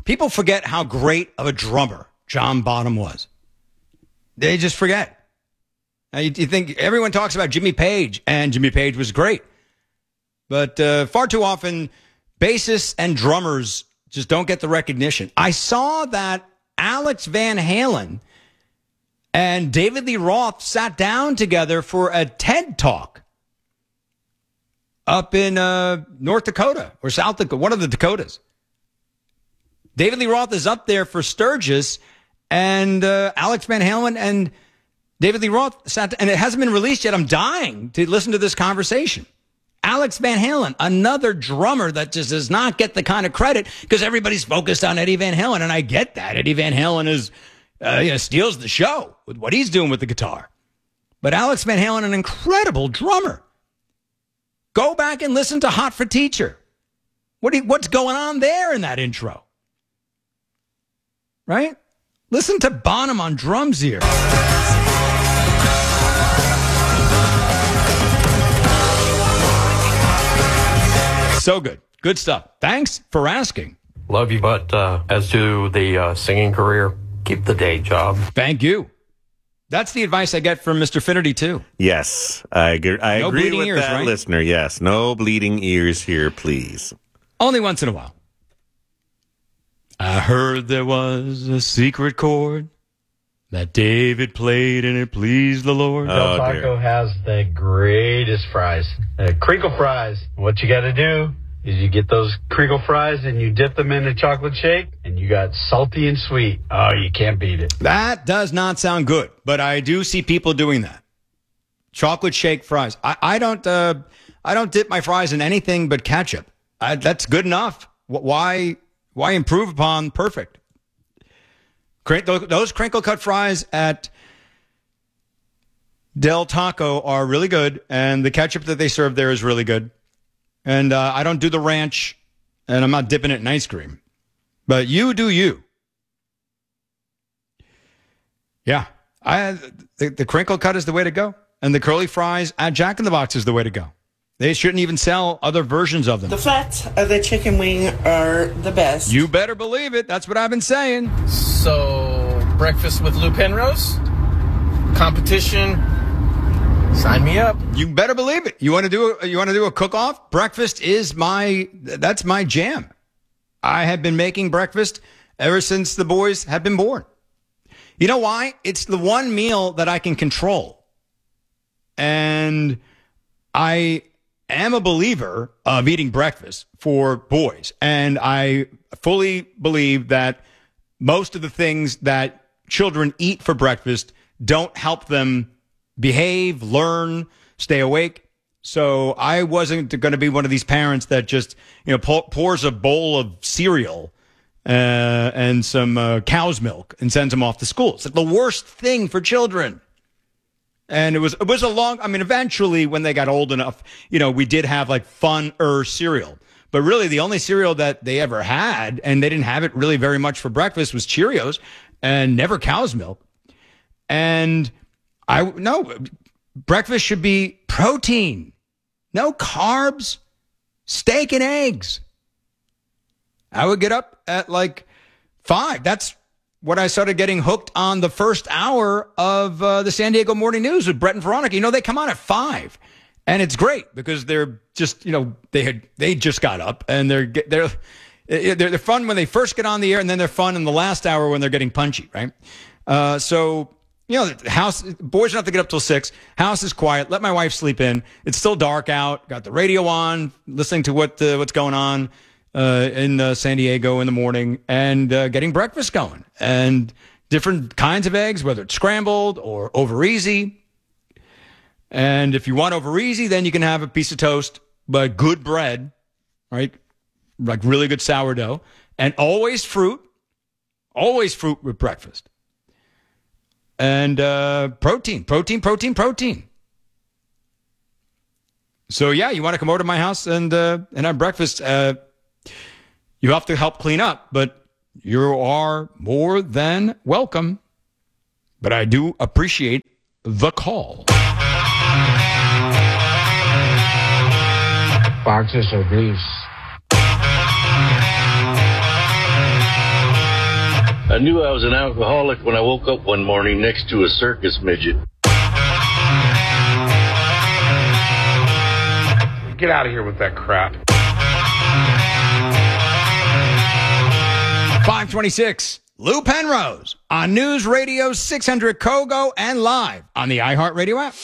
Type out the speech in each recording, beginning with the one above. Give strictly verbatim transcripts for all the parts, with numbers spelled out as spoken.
People forget how great of a drummer John Bonham was. They just forget. Now, you, you think everyone talks about Jimmy Page, and Jimmy Page was great. But uh, far too often, bassists and drummers just don't get the recognition. I saw that Alex Van Halen and David Lee Roth sat down together for a TED Talk up in uh, North Dakota or South Dakota, one of the Dakotas. David Lee Roth is up there for Sturgis, and uh, Alex Van Halen and David Lee Roth sat, and it hasn't been released yet. I'm dying to listen to this conversation. Alex Van Halen, another drummer that just does not get the kind of credit because everybody's focused on Eddie Van Halen, and I get that. Eddie Van Halen is, uh, you know, steals the show with what he's doing with the guitar. But Alex Van Halen, an incredible drummer. Go back and listen to Hot for Teacher. What do you, what's going on there in that intro? Right? Listen to Bonham on drums here. So good. Good stuff. Thanks for asking. Love you, but uh, as to the uh, singing career, keep the day job. Thank you. That's the advice I get from Mister Finnerty, too. Yes, I agree, I no agree with ears, that right? listener. Yes, no bleeding ears here, please. Only once in a while. I heard there was a secret chord that David played and it pleased the Lord. Del Taco has the greatest fries. Uh, crinkle fries. What you got to do is you get those crinkle fries and you dip them in a chocolate shake and you got salty and sweet. Oh, you can't beat it. That does not sound good, but I do see people doing that. Chocolate shake fries. I, I don't uh, I don't dip my fries in anything but ketchup. I, that's good enough. Why why improve upon perfect? Those crinkle cut fries at Del Taco are really good, and the ketchup that they serve there is really good. And uh, I don't do the ranch, and I'm not dipping it in ice cream. But you do you. Yeah, I the, the crinkle cut is the way to go, and the curly fries at Jack in the Box is the way to go. They shouldn't even sell other versions of them. The flats of the chicken wing are the best. You better believe it. That's what I've been saying. So, breakfast with Lou Penrose, competition, sign me up. You better believe it. You want to do a, you want to do a cook-off? Breakfast is my, that's my jam. I have been making breakfast ever since the boys have been born. You know why? It's the one meal that I can control. And I am a believer of eating breakfast for boys. And I fully believe that most of the things that children eat for breakfast don't help them behave, learn, stay awake. So I wasn't going to be one of these parents that just, you know, pours a bowl of cereal uh, and some uh, cow's milk and sends them off to school. It's like the worst thing for children. And it was it was a long, I mean, eventually when they got old enough, you know, we did have like fun-er cereal. But really the only cereal that they ever had, and they didn't have it really very much for breakfast, was Cheerios and never cow's milk. And I, no, breakfast should be protein, no carbs, steak and eggs. I would get up at like five. That's what I started getting hooked on the first hour of uh, the San Diego Morning News with Brett and Veronica. You know, they come on at five, and it's great because they're just, you know, they had they just got up, and they're they're they're they're fun when they first get on the air, and then they're fun in the last hour when they're getting punchy, right? Uh, so you know, the house boys don't have to get up till six. House is quiet. Let my wife sleep in. It's still dark out. Got the radio on, listening to what uh, what's going on. Uh, in uh, San Diego in the morning, and uh, getting breakfast going, and different kinds of eggs, whether it's scrambled or over easy. And if you want over easy, then you can have a piece of toast, but good bread, right? Like really good sourdough, and always fruit, always fruit with breakfast. And uh, protein, protein, protein, protein. So yeah, you want to come over to my house and uh, and have breakfast. Uh, You have to help clean up, but you are more than welcome. But I do appreciate the call. Boxes of briefs. I knew I was an alcoholic when I woke up one morning next to a circus midget. Get out of here with that crap. five twenty-six, Lou Penrose on News Radio six hundred Kogo and live on the iHeartRadio app.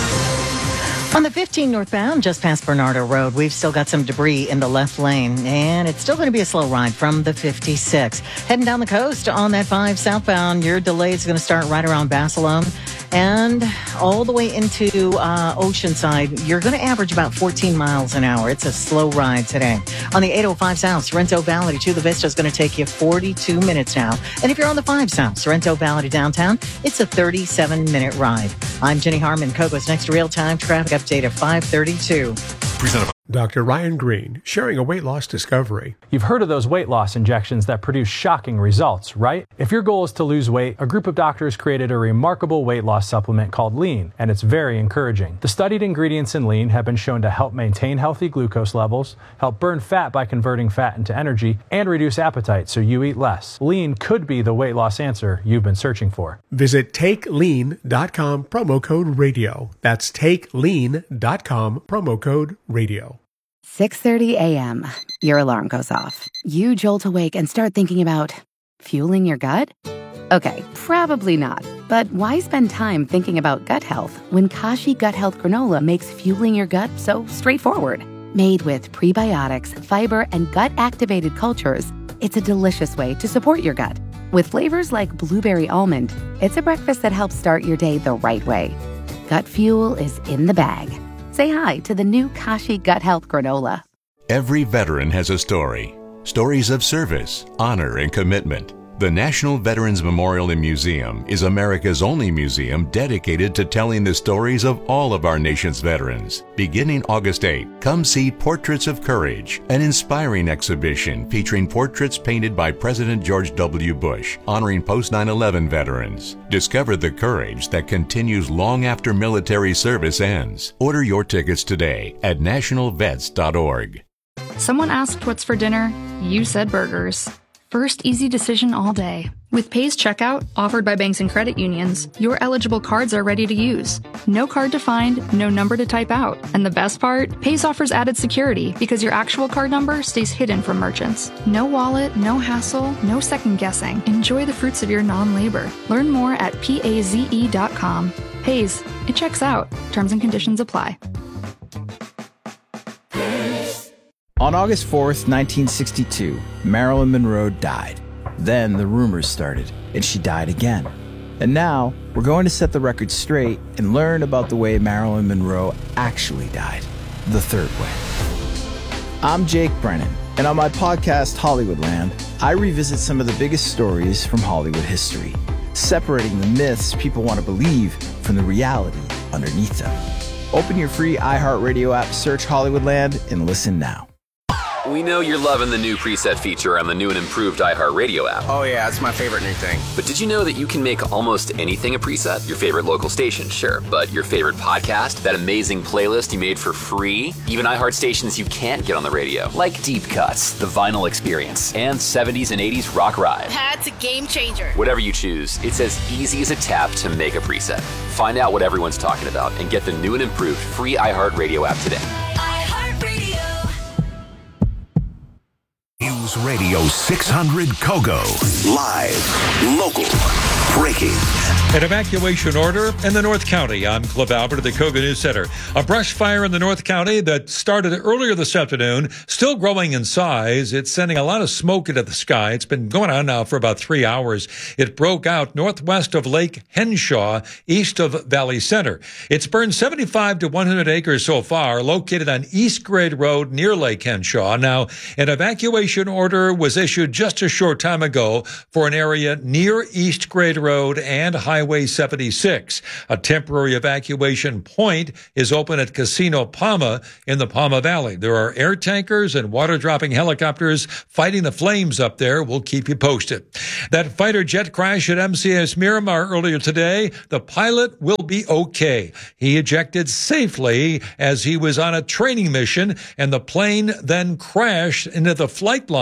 On the fifteen northbound, just past Bernardo Road, we've still got some debris in the left lane, and it's still going to be a slow ride from the fifty-six. Heading down the coast on that five southbound, your delay is going to start right around Basilone. And all the way into uh, Oceanside, you're going to average about fourteen miles an hour. It's a slow ride today. On the eight oh five South, Sorrento Valley to Chula Vista is going to take you forty-two minutes now. And if you're on the five South, Sorrento Valley to downtown, it's a thirty-seven minute ride. I'm Jenny Harmon, Kogo's next real-time traffic update at five thirty-two. Presented by Doctor Ryan Green, sharing a weight loss discovery. You've heard of those weight loss injections that produce shocking results, right? If your goal is to lose weight, a group of doctors created a remarkable weight loss supplement called Lean, and it's very encouraging. The studied ingredients in Lean have been shown to help maintain healthy glucose levels, help burn fat by converting fat into energy, and reduce appetite so you eat less. Lean could be the weight loss answer you've been searching for. Visit take lean dot com, promo code radio. That's take lean dot com, promo code radio. six thirty a.m. Your alarm goes off. You jolt awake and start thinking about fueling your gut? Okay, probably not. But why spend time thinking about gut health when Kashi Gut Health Granola makes fueling your gut so straightforward? Made with prebiotics, fiber, and gut-activated cultures, it's a delicious way to support your gut. With flavors like blueberry almond, it's a breakfast that helps start your day the right way. Gut fuel is in the bag. Say hi to the new Kashi Gut Health Granola. Every veteran has a story. Stories of service, honor, and commitment. The National Veterans Memorial and Museum is America's only museum dedicated to telling the stories of all of our nation's veterans. Beginning August eighth, come see Portraits of Courage, an inspiring exhibition featuring portraits painted by President George W. Bush, honoring post nine eleven veterans. Discover the courage that continues long after military service ends. Order your tickets today at national vets dot org. Someone asked what's for dinner. You said burgers. First easy decision all day. With Pays Checkout, offered by banks and credit unions, your eligible cards are ready to use. No card to find, no number to type out. And the best part? Pays offers added security because your actual card number stays hidden from merchants. No wallet, no hassle, no second guessing. Enjoy the fruits of your non-labor. Learn more at paze dot com. Pays, it checks out. Terms and conditions apply. On August fourth, nineteen sixty-two, Marilyn Monroe died. Then the rumors started, and she died again. And now, we're going to set the record straight and learn about the way Marilyn Monroe actually died, the third way. I'm Jake Brennan, and on my podcast, Hollywoodland, I revisit some of the biggest stories from Hollywood history, separating the myths people want to believe from the reality underneath them. Open your free iHeartRadio app, search Hollywoodland, and listen now. We know you're loving the new preset feature on the new and improved iHeartRadio app. Oh yeah, it's my favorite new thing. But did you know that you can make almost anything a preset? Your favorite local station, sure. But your favorite podcast, that amazing playlist you made for free, even iHeart stations you can't get on the radio, like Deep Cuts, The Vinyl Experience, and seventies and eighties Rock Ride. That's a game changer. Whatever you choose, it's as easy as a tap to make a preset. Find out what everyone's talking about and get the new and improved free iHeartRadio app today. News Radio six hundred Kogo. Live, local, breaking. An evacuation order in the North County. I'm Cliff Albert at the Kogo News Center. A brush fire in the North County that started earlier this afternoon, still growing in size. It's sending a lot of smoke into the sky. It's been going on now for about three hours. It broke out northwest of Lake Henshaw, east of Valley Center. It's burned seventy-five to one hundred acres so far, located on East Grade Road near Lake Henshaw. Now, an evacuation order was issued just a short time ago for an area near East Grade Road and Highway seventy-six. A temporary evacuation point is open at Casino Palma in the Palma Valley. There are air tankers and water-dropping helicopters fighting the flames up there. We'll keep you posted. That fighter jet crash at M C S Miramar earlier today, the pilot will be okay. He ejected safely as he was on a training mission, and the plane then crashed into the flight line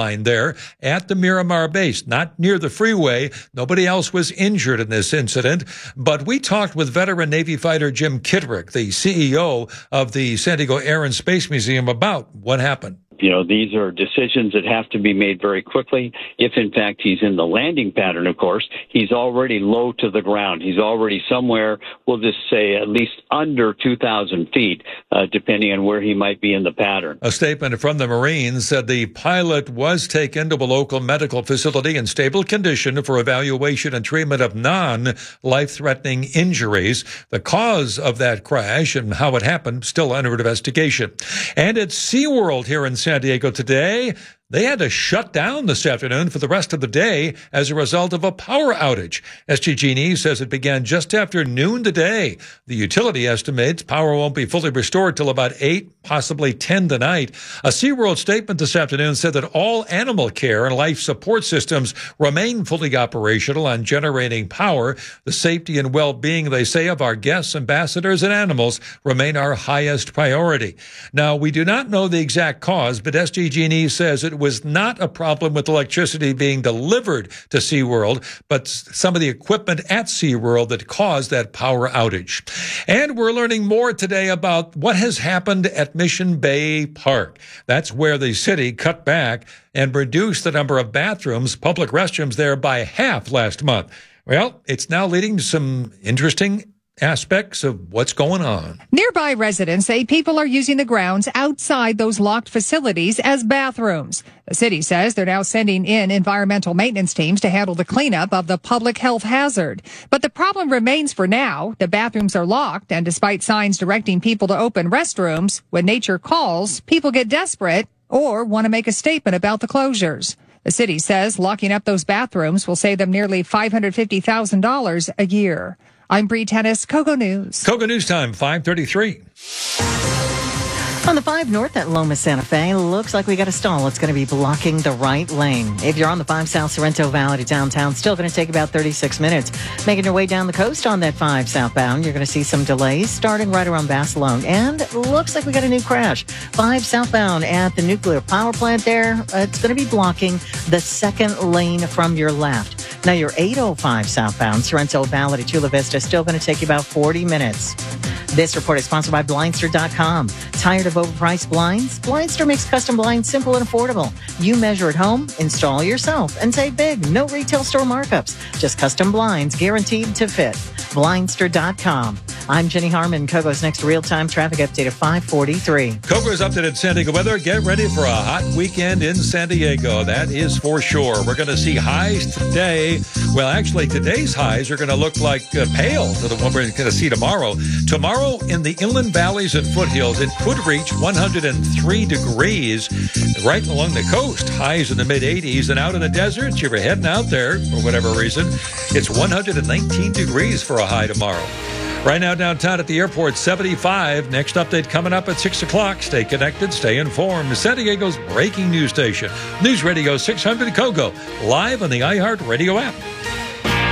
line there at the Miramar base, not near the freeway. Nobody else was injured in this incident, but we talked with veteran Navy fighter Jim Kittrick, the C E O of the San Diego Air and Space Museum, about what happened. You know, these are decisions that have to be made very quickly. If, in fact, he's in the landing pattern, of course, he's already low to the ground. He's already somewhere, we'll just say, at least under two thousand feet, uh, depending on where he might be in the pattern. A statement from the Marines said the pilot was taken to a local medical facility in stable condition for evaluation and treatment of non-life-threatening injuries. The cause of that crash and how it happened still under investigation. And at SeaWorld here in San Diego today, they had to shut down this afternoon for the rest of the day as a result of a power outage. S D G and E says it began just after noon today. The utility estimates power won't be fully restored till about eight, possibly ten tonight. A SeaWorld statement this afternoon said that all animal care and life support systems remain fully operational on generating power. The safety and well-being, they say, of our guests, ambassadors, and animals remain our highest priority. Now, we do not know the exact cause, but S D G and E says it was not a problem with electricity being delivered to SeaWorld, but some of the equipment at SeaWorld that caused that power outage. And we're learning more today about what has happened at Mission Bay Park. That's where the city cut back and reduced the number of bathrooms, public restrooms there by half last month. Well, it's now leading to some interesting aspects of what's going on. Nearby residents say people are using the grounds outside those locked facilities as bathrooms. The city says they're now sending in environmental maintenance teams to handle the cleanup of the public health hazard. But the problem remains for now. The bathrooms are locked, and despite signs directing people to open restrooms, when nature calls, people get desperate or want to make a statement about the closures. The city says locking up those bathrooms will save them nearly five hundred fifty thousand dollars a year. I'm Bree Tennis, KOGO News. KOGO News Time, five thirty-three. On the five North at Loma Santa Fe, looks like we got a stall. It's going to be blocking the right lane. If you're on the five South Sorrento Valley to downtown, still going to take about thirty-six minutes. Making your way down the coast on that five southbound, you're going to see some delays starting right around Basilone. And looks like we got a new crash. five southbound at the nuclear power plant there. Uh, it's going to be blocking the second lane from your left. Now, your eight oh five southbound Sorrento Valley to Chula Vista, still going to take you about forty minutes. This report is sponsored by Blindster dot com. Tired of overpriced blinds? Blindster makes custom blinds simple and affordable. You measure at home, install yourself, and save big. No retail store markups. Just custom blinds guaranteed to fit. Blindster dot com. I'm Jenny Harmon. KOGO's next real-time traffic update at five forty-three. KOGO's updated San Diego weather. Get ready for a hot weekend in San Diego. That is for sure. We're going to see highs today. Well, actually, today's highs are going to look like uh, pale to the one we're going to see tomorrow. Tomorrow in the inland valleys and foothills, it could reach one hundred three degrees right along the coast. Highs in the mid-eighties. And out in the deserts, you're heading out there for whatever reason, it's one hundred nineteen degrees for a high tomorrow. Right now downtown at the airport, seventy-five. Next update coming up at six o'clock. Stay connected, stay informed. San Diego's breaking news station. News Radio six hundred KOGO, live on the iHeartRadio app.